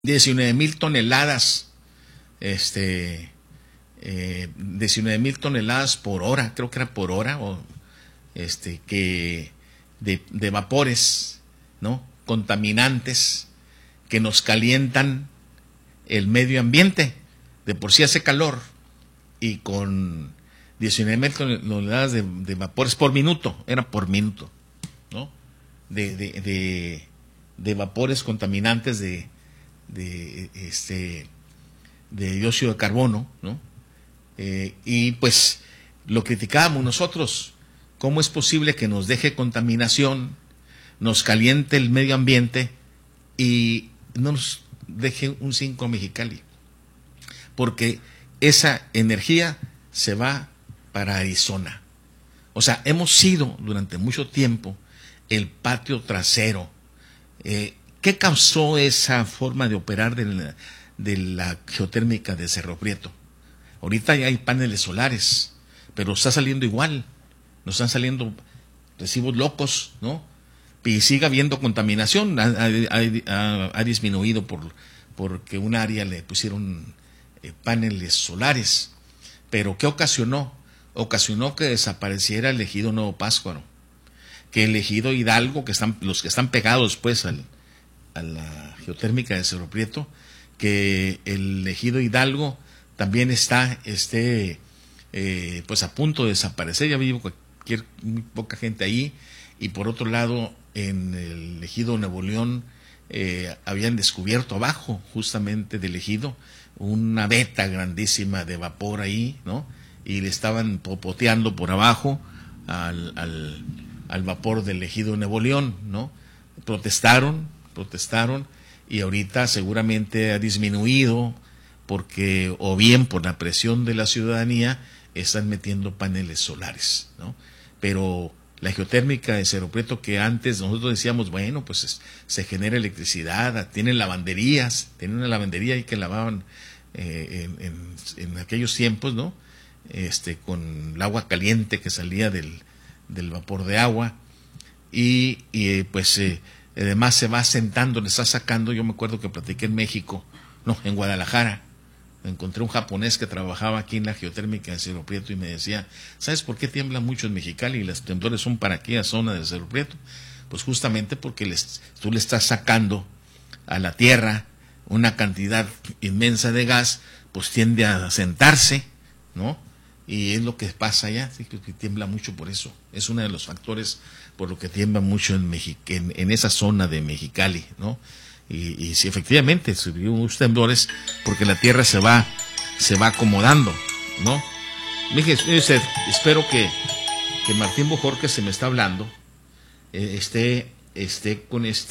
19,000 toneladas, 19,000 toneladas por hora, creo que era por hora, o que de vapores, ¿no? Contaminantes que nos calientan el medio ambiente. De por sí hace calor, y con 19,000 toneladas de vapores por minuto, era por minuto, ¿no? De vapores contaminantes de dióxido de carbono, ¿no? Y pues lo criticábamos nosotros. ¿Cómo es posible que nos deje contaminación, nos caliente el medio ambiente y no nos deje un 5 a Mexicali? Porque esa energía se va para Arizona. O sea, hemos sido durante mucho tiempo el patio trasero. ¿Qué causó esa forma de operar de la geotérmica de Cerro Prieto? Ahorita ya hay paneles solares, pero está saliendo igual. Nos están saliendo recibos locos, ¿no? Y sigue habiendo contaminación. Ha disminuido porque un área le pusieron paneles solares. Pero ¿qué ocasionó? Ocasionó que desapareciera el ejido Nuevo Pátzcuaro, que el ejido Hidalgo, los que están pegados pues a la geotérmica de Cerro Prieto, que el ejido Hidalgo también está pues a punto de desaparecer. Ya vive muy poca gente ahí. Y por otro lado, en el ejido Nuevo León habían descubierto abajo justamente del ejido una veta grandísima de vapor ahí, ¿no? Y le estaban popoteando por abajo al vapor del ejido Nuevo León, ¿no? Protestaron, y ahorita seguramente ha disminuido porque, o bien por la presión de la ciudadanía, están metiendo paneles solares, ¿no? Pero la geotérmica de Cerro Prieto, que antes nosotros decíamos, bueno, pues se genera electricidad, tienen lavanderías, tienen una lavandería ahí que lavaban en aquellos tiempos, ¿no? Con el agua caliente que salía del vapor de agua, y pues además se va asentando, le está sacando. Yo me acuerdo que platiqué en Guadalajara, encontré un japonés que trabajaba aquí en la geotérmica de Cerro Prieto y me decía, ¿sabes por qué tiembla mucho en Mexicali y los temblores son para aquella zona de Cerro Prieto? Pues justamente porque tú le estás sacando a la tierra una cantidad inmensa de gas, pues tiende a asentarse, ¿no? Y es lo que pasa allá, sí, que tiembla mucho por eso. Es uno de los factores por lo que tiembla mucho en esa zona de Mexicali, ¿no? Y sí, efectivamente, subió unos temblores porque la tierra se va acomodando, ¿no? Mire usted, espero que Martín Bojorquez, se me está hablando, esté con nos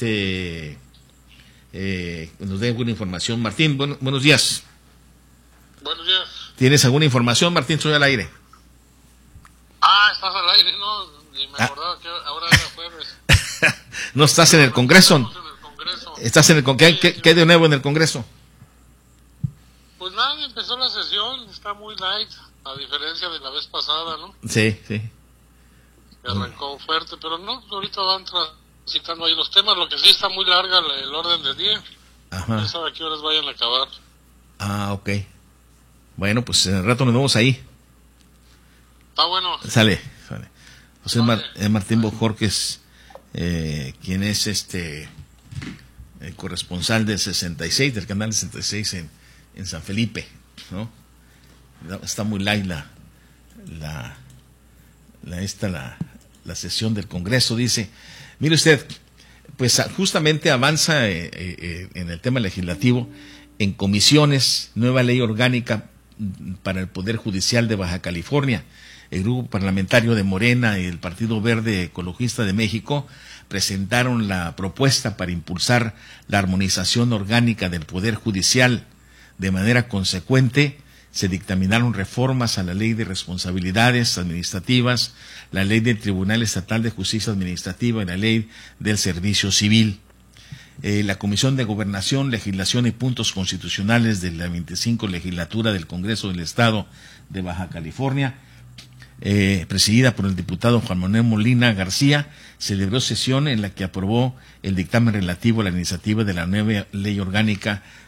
dé alguna información. Martín, buenos días. Buenos días. ¿Tienes alguna información, Martín? Estoy al aire. Estás al aire, ¿no? Ni me acordaba que ahora era jueves. ¿No estás en el Congreso? ¿Estás en el Congreso? ¿Qué de nuevo en el Congreso? Pues nada, empezó la sesión, está muy light, a diferencia de la vez pasada, ¿no? Sí. Que arrancó fuerte, pero no, ahorita van transitando ahí los temas. Lo que sí está muy larga el orden del día. Ajá. No sabe a qué horas vayan a acabar. Ok. Bueno, pues en el rato nos vemos ahí. Está bueno. Sale. José Martín Bojorquez, quien es el corresponsal del 66, del canal 66 en San Felipe, ¿no? Está muy light la sesión del Congreso. Dice, mire usted, pues justamente avanza en el tema legislativo, en comisiones, nueva ley orgánica para el Poder Judicial de Baja California. El grupo parlamentario de Morena y el Partido Verde Ecologista de México presentaron la propuesta para impulsar la armonización orgánica del Poder Judicial. De manera consecuente, se dictaminaron reformas a la Ley de Responsabilidades Administrativas, la Ley del Tribunal Estatal de Justicia Administrativa y la Ley del Servicio Civil. La Comisión de Gobernación, Legislación y Puntos Constitucionales de la 25 Legislatura del Congreso del Estado de Baja California presidida por el diputado Juan Manuel Molina García, celebró sesión en la que aprobó el dictamen relativo a la iniciativa de la nueva ley orgánica